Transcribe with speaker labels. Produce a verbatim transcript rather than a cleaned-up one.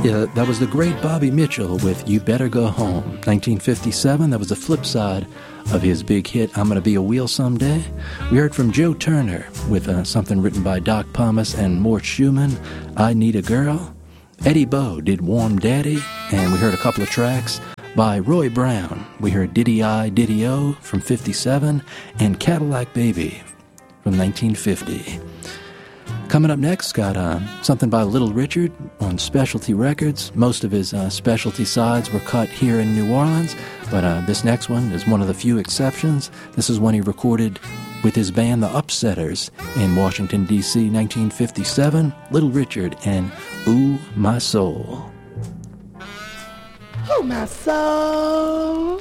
Speaker 1: Yeah, that was the great Bobby Mitchell with You Better Go Home. nineteen fifty-seven, that was the flip side of his big hit, I'm Gonna Be a Wheel Someday. We heard from Joe Turner with uh, something written by Doc Pomus and Mort Schumann, I Need a Girl. Eddie Bo did Warm Daddy, and we heard a couple of tracks by Roy Brown. We heard Diddy I, Diddy O from fifty-seven, and Cadillac Baby from nineteen fifty. Coming up next, got uh, something by Little Richard on Specialty Records. Most of his uh, specialty sides were cut here in New Orleans, but uh, this next one is one of the few exceptions. This is one he recorded with his band The Upsetters in Washington, D C, nineteen fifty-seven. Little Richard and Ooh, My Soul.
Speaker 2: Oh, my soul.